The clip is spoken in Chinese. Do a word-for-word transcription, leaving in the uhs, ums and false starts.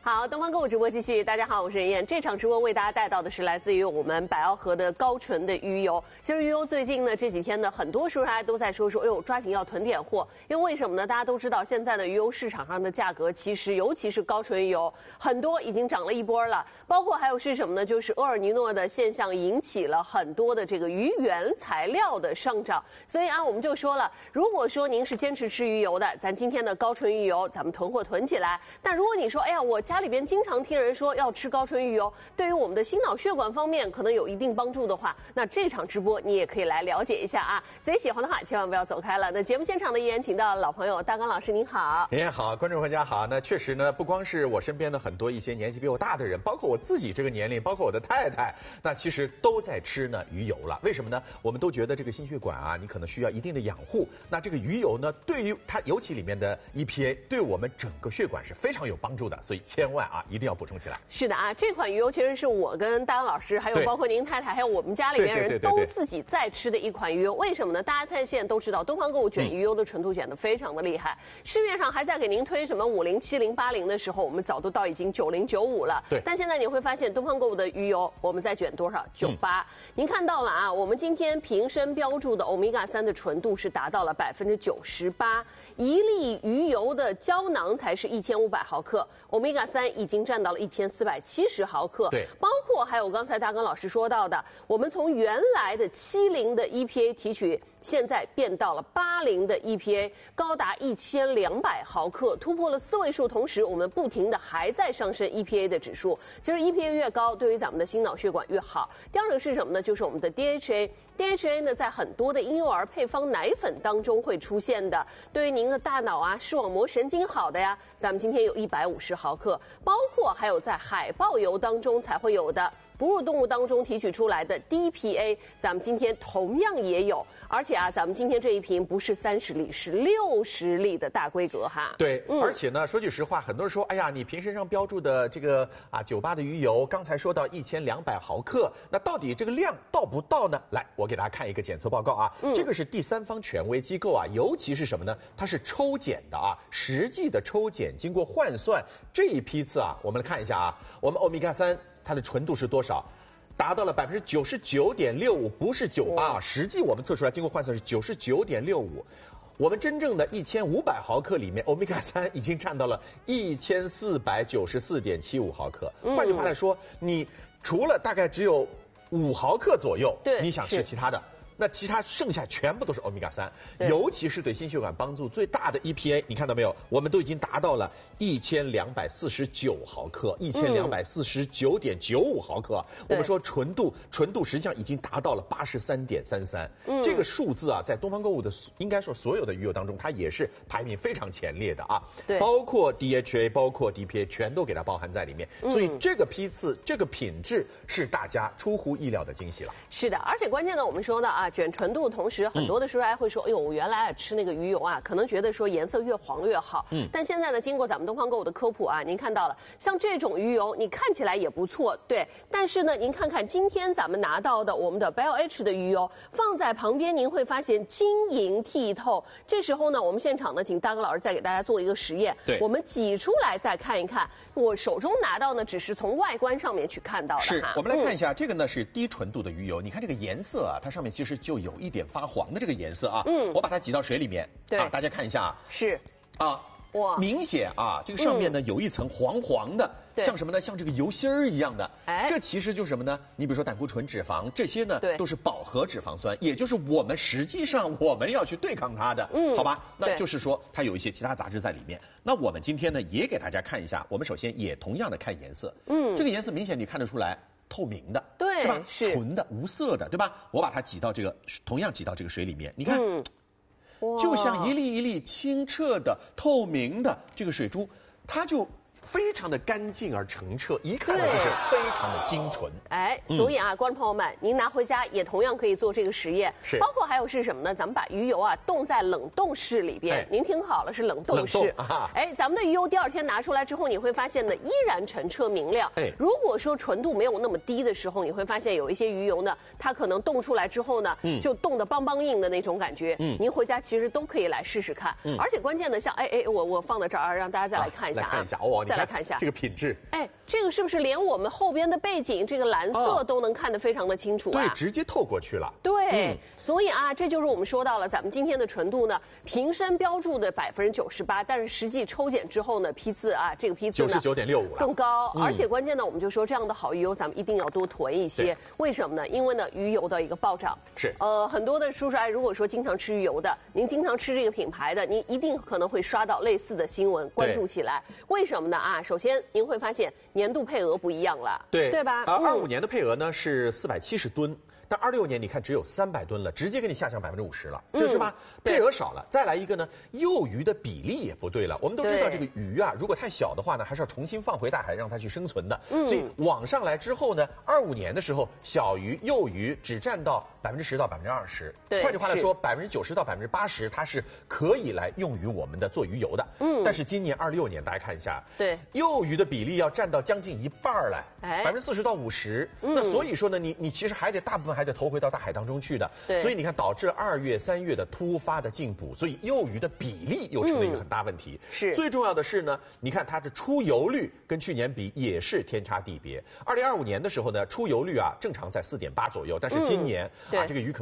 好，东方购物直播继续。大家好，我是任燕。这场直播为大家带到的是来自于我们百奥河的高纯的鱼油。其实鱼油最近呢这几天呢，很多时候大家都在说说，哎呦，抓紧要囤点货。因为为什么呢？大家都知道现在的鱼油市场上的价格，其实尤其是高纯鱼油，很多已经涨了一波了。包括还有是什么呢？就是厄尔尼诺的现象引起了很多的这个鱼原材料的上涨。所以啊，我们就说了，如果说您是坚持吃鱼油的，咱今天的高纯鱼油，咱们囤货囤起来。但如果你说，哎呀，我家里边经常听人说要吃高纯鱼油，对于我们的心脑血管方面可能有一定帮助的话，那这场直播你也可以来了解一下啊。所以喜欢的话，千万不要走开了。那节目现场呢，依然请到了老朋友大刚老师，您好。 您好，观众朋友大家好。那确实呢，不光是我身边的很多一些年纪比我大的人，包括我自己这个年龄，包括我的太太，那其实都在吃呢鱼油了。为什么呢？我们都觉得这个心血管啊，你可能需要一定的养护。那这个鱼油呢，对于它尤其里面的 E P A， 对我们整个血管是非常有帮助的。所以千万啊，一定要补充起来。 是的啊，这款鱼油其实是我跟大刚老师，还有包括您太太，还有我们家里面人都自己在吃的一款鱼油。为什么呢？大家现在都知道，东方购物卷鱼油的纯度卷得非常的厉害。嗯、市面上还在给您推什么五零、七零、八零的时候，我们早都到已经九零、九五了。 对。 但现在你会发现，东方购物的鱼油我们在卷多少？九八、嗯。您看到了啊，我们今天瓶身标注的欧米伽三的纯度是达到了百分之九十八，一粒鱼油的胶囊才是一千五百毫克，欧米伽三已经占到了一千四百七十毫克。 对， 包括还有刚才大刚老师说到的，我们从原来的七零的 E P A 提取，现在变到了八零的 E P A， 高达一千两百毫克，突破了四位数。同时，我们不停的还在上升 E P A 的指数。其实 E P A 越高，对于咱们的心脑血管越好。第二个是什么呢？就是我们的 D H A。D H A 呢，在很多的婴幼儿配方奶粉当中会出现的，对于您的大脑啊、视网膜神经好的呀，咱们今天有一百五十毫克，包括还有在海豹油当中才会有的。哺乳动物当中提取出来的 D P A， 咱们今天同样也有，而且啊，咱们今天这一瓶不是三十粒，是六十粒的大规格哈。 对，嗯、而且呢，说句实话，很多人说，哎呀，你瓶身上标注的这个啊九八的鱼油，刚才说到一千两百毫克，那到底这个量到不到呢？来，我给大家看一个检测报告啊，嗯、这个是第三方权威机构啊，尤其是什么呢？它是抽检的啊，实际的抽检经过换算，这一批次啊，我们来看一下啊，我们欧米伽三。它的纯度是多少？达到了百分之九十九点六五，不是九八，实际我们测出来经过换算是九十九点六五。我们真正的一千五百毫克里面，欧米伽三已经占到了一千四百九十四点七五毫克。换句话来说，你除了大概只有五毫克左右，你想吃其他的。那其他剩下全部都是欧米伽三，尤其是对心血管帮助最大的 E P A， 你看到没有？我们都已经达到了一千两百四十九毫克，一千两百四十九点九五毫克。嗯、我们说纯度，纯度实际上已经达到了八十三点三三。这个数字啊，在东方购物的应该说所有的鱼油当中，它也是排名非常前列的啊。 对， 包括 D H A， 包括 D P A， 全都给它包含在里面。嗯、所以这个批次，这个品质是大家出乎意料的惊喜了。 是的，而且关键呢，我们说的啊。卷纯度，同时很多的时候还会说，哎呦，我原来吃那个鱼油啊，可能觉得说颜色越黄越好。嗯。但现在呢，经过咱们东方购物的科普啊，您看到了，像这种鱼油，你看起来也不错，对。但是呢，您看看今天咱们拿到的我们的 BioH 的鱼油，放在旁边，您会发现晶莹剔透。这时候呢，我们现场呢，请大哥老师再给大家做一个实验。 对。 我们挤出来再看一看，我手中拿到呢，只是从外观上面去看到的。 是。我们来看一下，嗯、这个呢是低纯度的鱼油，你看这个颜色啊，它上面其实就有一点发黄的这个颜色啊，嗯，我把它挤到水里面， 对啊，大家看一下啊， 是， 啊，哇，明显啊，这个上面呢、嗯、有一层黄黄的，像什么呢？像这个油芯儿一样的，哎，这其实就是什么呢？你比如说胆固醇、脂肪这些呢，都是饱和脂肪酸，也就是我们实际上我们要去对抗它的，嗯，好吧？那就是说它有一些其他杂质在里面。那我们今天呢也给大家看一下，我们首先也同样的看颜色，嗯，这个颜色明显你看得出来。透明的， 对， 是吧？是纯的、无色的，对吧？我把它挤到这个，同样挤到这个水里面，你看，嗯、就像一粒一粒清澈的、透明的这个水珠，它就非常的干净而澄澈，一看呢就是非常的精纯。 哎，所以啊，嗯、观众朋友们，您拿回家也同样可以做这个实验。 是， 包括还有是什么呢？咱们把鱼油啊冻在冷冻室里边。哎、您听好了，是冷冻室。冷冻啊、哎，咱们的鱼油第二天拿出来之后，你会发现呢，依然澄澈明亮。哎，如果说纯度没有那么低的时候，你会发现有一些鱼油呢，它可能冻出来之后呢，嗯、就冻得邦邦硬的那种感觉。嗯，您回家其实都可以来试试看。嗯，而且关键的像哎哎，我我放在这儿，让大家再来看一下啊。 来看一下哦，你看。 来看一下这个品质。 哎，这个是不是连我们后边的背景这个蓝色都能看得非常的清楚啊？ 对，直接透过去了。 对，嗯、所以啊，这就是我们说到了咱们今天的纯度呢，瓶身标注的百分之九十八，但是实际抽检之后呢，批次啊，这个批次九十九点六五了， 更高。嗯、而且关键呢，我们就说这样的好鱼油，咱们一定要多囤一些。为什么呢？因为呢，鱼油的一个暴涨是呃，很多的叔叔阿姨如果说经常吃鱼油的，您经常吃这个品牌的，您一定可能会刷到类似的新闻，关注起来。为什么呢？啊，首先您会发现年度配额不一样了， 对对吧？ 啊，二五年的配额呢是四百七十吨。但二六年你看只有三百吨了，直接给你下降百分之五十了，这是吧？配额少了。再来一个呢，幼鱼的比例也不对了。我们都知道这个鱼啊，如果太小的话呢，还是要重新放回大海让它去生存的。所以往上来之后呢，二五年的时候，小鱼、幼鱼只占到百分之十到百分之二十。换句话来说，百分之九十到百分之八十，它是可以来用于我们的做鱼油的。嗯。但是今年二六年，大家看一下， 对， 幼鱼的比例要占到将近一半来，百分之四十到五十。那所以说呢，你你其实还得大部分还得投回到大海当中去的。 对。 所以你看，导致二月、三月的突发的进补，所以幼鱼的比例又成了一个很大问题。 嗯、是。 最重要的是呢，你看它的出油率跟去年比也是天差地别。二零二五年的时候呢，出油率啊正常在四点八左右，但是今年、嗯、啊这个鱼可能